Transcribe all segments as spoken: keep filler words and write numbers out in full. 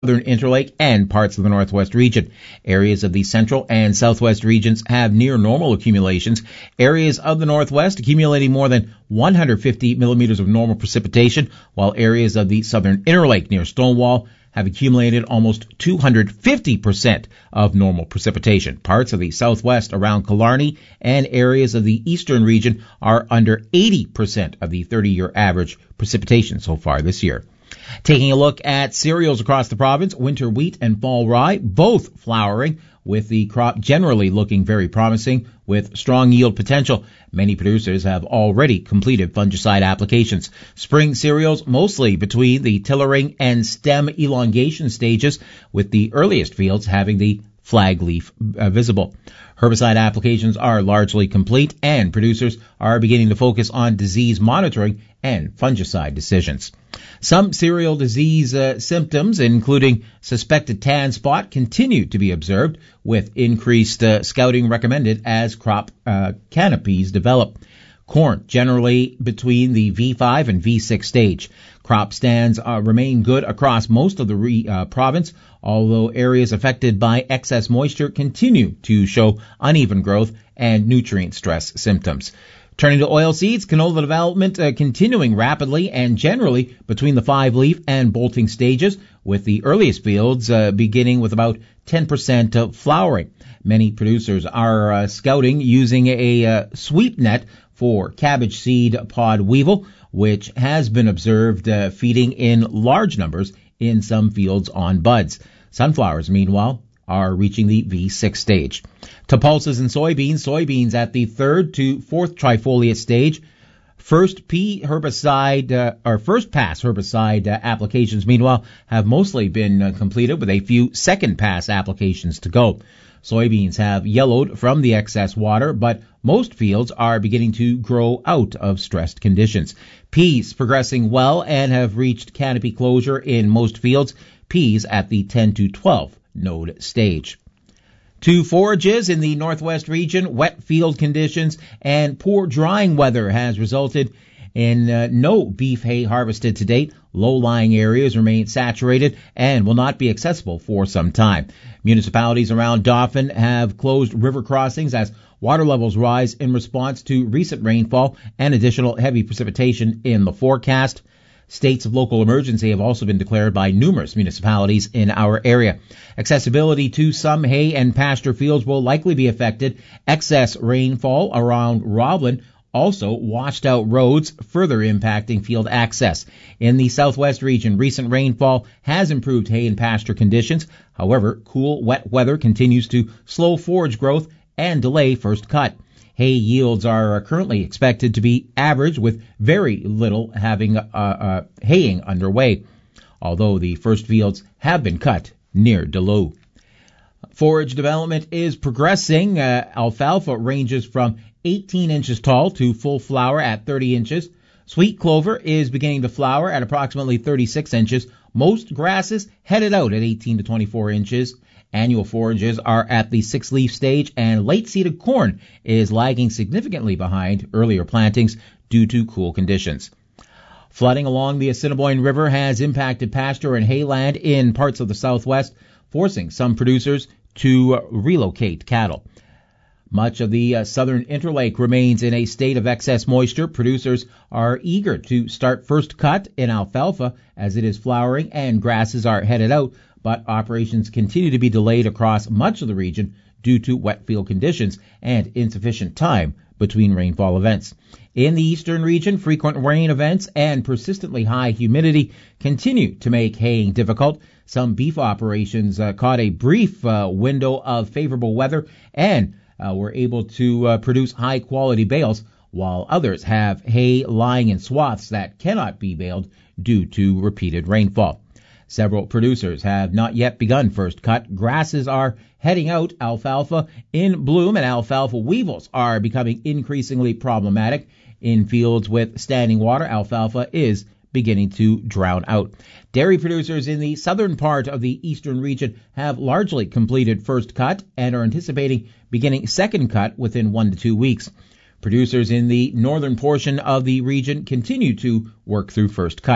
southern Interlake and parts of the northwest region. Areas of the central and southwest regions have near normal accumulations. Areas of the northwest accumulating more than one hundred fifty millimeters of normal precipitation, while areas of the southern Interlake near Stonewall have accumulated almost two hundred fifty percent of normal precipitation. Parts of the southwest around Killarney and areas of the eastern region are under eighty percent of the thirty-year average precipitation so far this year. Taking a look at cereals across the province, winter wheat and fall rye both flowering, with the crop generally looking very promising with strong yield potential. Many producers have already completed fungicide applications. Spring cereals mostly between the tillering and stem elongation stages, with the earliest fields having the flag leaf uh, visible. Herbicide applications are largely complete, and producers are beginning to focus on disease monitoring and fungicide decisions. Some cereal disease uh, symptoms, including suspected tan spot, continue to be observed, with increased uh, scouting recommended as crop uh, canopies develop. Corn generally between the V five and V six stage. Crop stands uh, remain good across most of the re, uh, province, although areas affected by excess moisture continue to show uneven growth and nutrient stress symptoms. Turning to oilseeds, canola development uh, continuing rapidly and generally between the five-leaf and bolting stages, with the earliest fields uh, beginning with about ten percent of flowering. Many producers are uh, scouting using a uh, sweep net for cabbage seed pod weevil, which has been observed uh, feeding in large numbers in some fields on buds. Sunflowers, meanwhile, are reaching the V six stage. To pulses and soybeans, soybeans at the third to fourth trifoliate stage. First P herbicide, uh, or first pass herbicide uh, applications, meanwhile, have mostly been uh, completed, with a few second pass applications to go. Soybeans have yellowed from the excess water, but most fields are beginning to grow out of stressed conditions. Peas progressing well and have reached canopy closure in most fields. Peas at the ten to twelve node stage. To forages in the northwest region, wet field conditions and poor drying weather has resulted in uh, no beef hay harvested to date. Low-lying areas remain saturated and will not be accessible for some time. Municipalities around Dauphin have closed river crossings as water levels rise in response to recent rainfall and additional heavy precipitation in the forecast. States of local emergency have also been declared by numerous municipalities in our area. Accessibility to some hay and pasture fields will likely be affected. Excess rainfall around Roblin also washed out roads, further impacting field access. In the southwest region, recent rainfall has improved hay and pasture conditions. However, cool, wet weather continues to slow forage growth and delay first cut. Hay yields are currently expected to be average, with very little having uh, uh, haying underway, although the first fields have been cut near Duluth. Forage development is progressing. Uh, alfalfa ranges from eighteen inches tall to full flower at thirty inches. Sweet clover is beginning to flower at approximately thirty-six inches. Most grasses headed out at eighteen to twenty-four inches. Annual forages are at the six-leaf stage, and late-seeded corn is lagging significantly behind earlier plantings due to cool conditions. Flooding along the Assiniboine River has impacted pasture and hayland in parts of the southwest, forcing some producers to uh, relocate cattle. Much of the uh, southern Interlake remains in a state of excess moisture. Producers are eager to start first cut in alfalfa as it is flowering and grasses are headed out, but operations continue to be delayed across much of the region due to wet field conditions and insufficient time between rainfall events. In the eastern region, frequent rain events and persistently high humidity continue to make haying difficult. Some beef operations uh, caught a brief uh, window of favorable weather and uh, were able to uh, produce high-quality bales, while others have hay lying in swaths that cannot be baled due to repeated rainfall. Several producers have not yet begun first cut. Grasses are heading out, alfalfa in bloom, and alfalfa weevils are becoming increasingly problematic. In fields with standing water, alfalfa is beginning to drown out. Dairy producers in the southern part of the eastern region have largely completed first cut and are anticipating beginning second cut within one to two weeks. Producers in the northern portion of the region continue to work through first cut.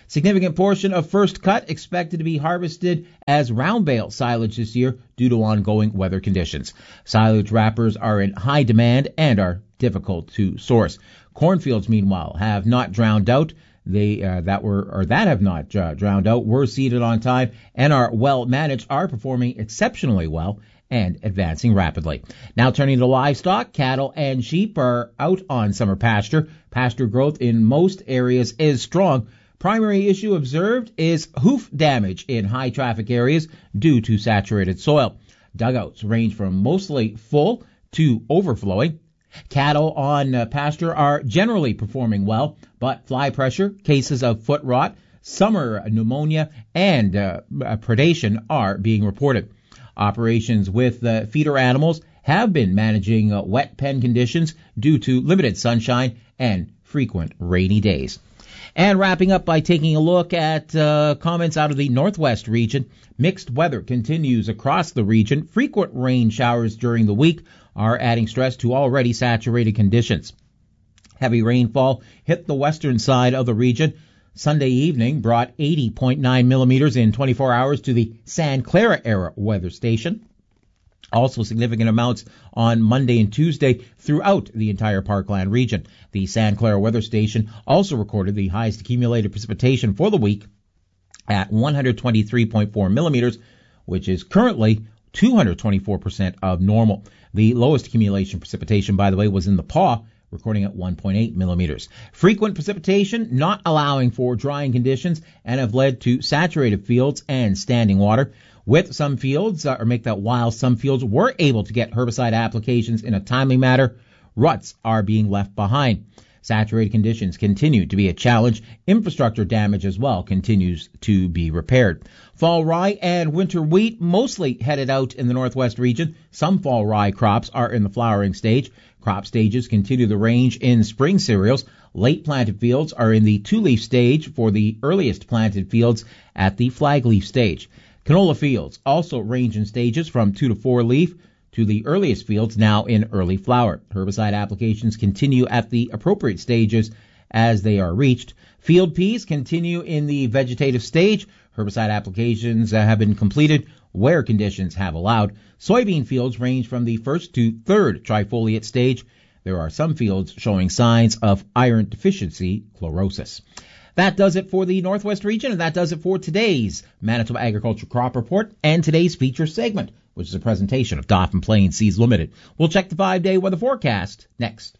Significant portion of first cut expected to be harvested as round bale silage this year due to ongoing weather conditions. Silage wrappers are in high demand and are difficult to source. Cornfields, meanwhile, have not drowned out. They uh, that were or that have not uh, drowned out were seeded on time and are well managed, are performing exceptionally well and advancing rapidly. Now turning to livestock, cattle and sheep are out on summer pasture. Pasture growth in most areas is strong. Primary issue observed is hoof damage in high traffic areas due to saturated soil. Dugouts range from mostly full to overflowing. Cattle on uh, pasture are generally performing well, but fly pressure, cases of foot rot, summer pneumonia, and uh, predation are being reported. Operations with uh, feeder animals have been managing uh, wet pen conditions due to limited sunshine and frequent rainy days. And wrapping up by taking a look at uh, comments out of the Northwest region. Mixed weather continues across the region. Frequent rain showers during the week are adding stress to already saturated conditions. Heavy rainfall hit the western side of the region. Sunday evening brought eighty point nine millimeters in twenty-four hours to the San Clara Era weather station. Also significant amounts on Monday and Tuesday throughout the entire Parkland region. The San Clara weather station also recorded the highest accumulated precipitation for the week at one hundred twenty-three point four millimeters, which is currently two hundred twenty-four percent of normal. The lowest accumulation precipitation, by the way, was in the Paw, recording at one point eight millimeters. Frequent precipitation not allowing for drying conditions and have led to saturated fields and standing water. With some fields, uh, or make that while some fields were able to get herbicide applications in a timely manner, ruts are being left behind. Saturated conditions continue to be a challenge. Infrastructure damage as well continues to be repaired. Fall rye and winter wheat mostly headed out in the Northwest region. Some fall rye crops are in the flowering stage. Crop stages continue the range in spring cereals. Late planted fields are in the two-leaf stage for the earliest planted fields at the flag-leaf stage. Canola fields also range in stages from two to four leaf to the earliest fields now in early flower. Herbicide applications continue at the appropriate stages as they are reached. Field peas continue in the vegetative stage. Herbicide applications uh, have been completed where conditions have allowed. Soybean fields range from the first to third trifoliate stage. There are some fields showing signs of iron deficiency chlorosis. That does it for the Northwest region, and that does it for today's Manitoba Agriculture Crop Report and today's feature segment, which is a presentation of Dauphin Plains Seeds Limited. We'll check the five-day weather forecast next.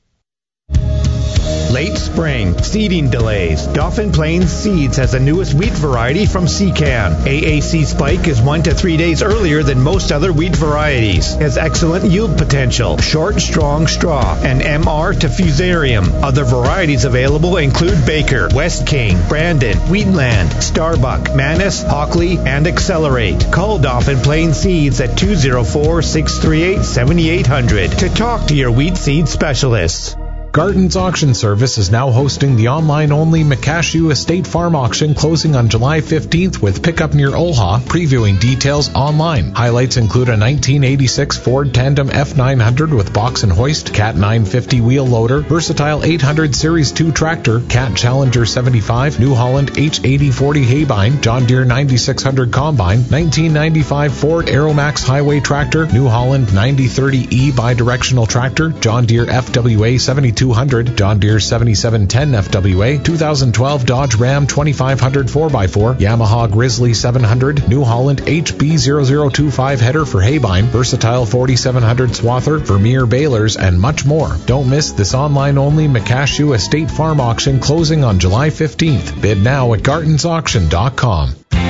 Late spring, seeding delays. Dauphin Plains Seeds has the newest wheat variety from Secan. A A C Spike is one to three days earlier than most other wheat varieties. Has excellent yield potential, short, strong straw, and M R to Fusarium. Other varieties available include Baker, West King, Brandon, Wheatland, Starbuck, Manus, Hockley, and Accelerate. Call Dauphin Plains Seeds at two oh four, six three eight, seven eight zero zero to talk to your wheat seed specialists. Garden's Auction Service is now hosting the online-only McCashew Estate Farm Auction closing on July fifteenth with pickup near Olha, previewing details online. Highlights include a nineteen eighty-six Ford Tandem F nine hundred with box and hoist, Cat nine fifty wheel loader, versatile eight hundred Series two tractor, Cat Challenger seventy-five, New Holland H eighty forty haybine, John Deere ninety-six hundred combine, nineteen ninety-five Ford Aeromax highway tractor, New Holland ninety thirty E bidirectional tractor, John Deere F W A seventy-two hundred, John Deere seventy-seven ten F W A, two thousand twelve Dodge Ram twenty-five hundred four by four, Yamaha Grizzly seven hundred, New Holland H B zero zero two five header for haybine, versatile forty-seven hundred swather, Vermeer balers, and much more. Don't miss this online-only McCashew Estate Farm Auction closing on July fifteenth. Bid now at gardens auction dot com.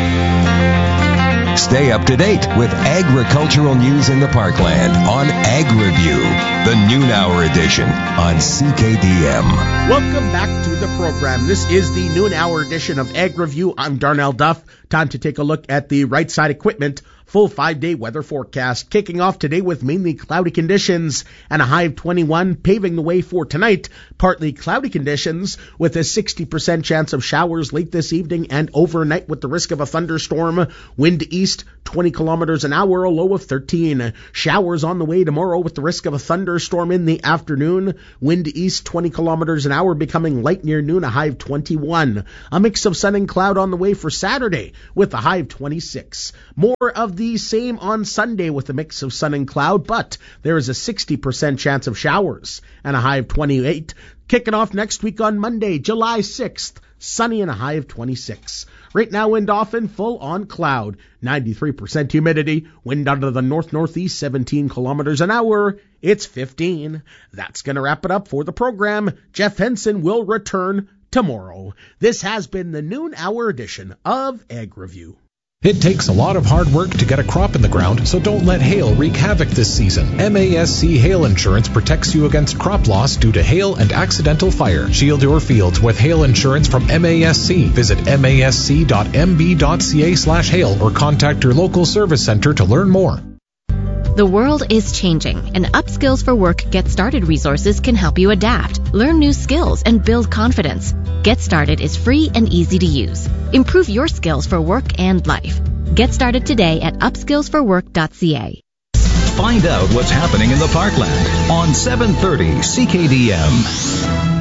Stay up to date with agricultural news in the Parkland on Ag Review, the noon hour edition on C K D M. Welcome back to the program. This is the noon hour edition of Ag Review. I'm Darnell Duff. Time to take a look at the Right Side Equipment full five-day weather forecast. Kicking off today with mainly cloudy conditions and a high of twenty-one, paving the way for tonight. Partly cloudy conditions with a sixty percent chance of showers late this evening and overnight with the risk of a thunderstorm. Wind east twenty kilometers an hour, a low of thirteen. Showers on the way tomorrow with the risk of a thunderstorm in the afternoon. Wind east twenty kilometers an hour, becoming light near noon, a high of twenty-one. A mix of sun and cloud on the way for Saturday with a high of twenty-six. More of the same on Sunday with a mix of sun and cloud, but there is a sixty percent chance of showers and a high of twenty-eight. Kicking off next week on Monday, July sixth, sunny and a high of twenty-six. Right now in Dauphin, full on cloud, ninety-three percent humidity, wind out of the north-northeast, seventeen kilometers an hour. It's fifteen. That's going to wrap it up for the program. Jeff Henson will return tomorrow. This has been the noon hour edition of Ag Review. It takes a lot of hard work to get a crop in the ground, so don't let hail wreak havoc this season. M A S C Hail Insurance protects you against crop loss due to hail and accidental fire. Shield your fields with hail insurance from M A S C. Visit M A S C dot M B dot C A slash hail or contact your local service center to learn more. The world is changing, and Upskills for Work Get Started resources can help you adapt, learn new skills, and build confidence. Get Started is free and easy to use. Improve your skills for work and life. Get started today at upskills for work dot C A. Find out what's happening in the Parkland on seven thirty C K D M.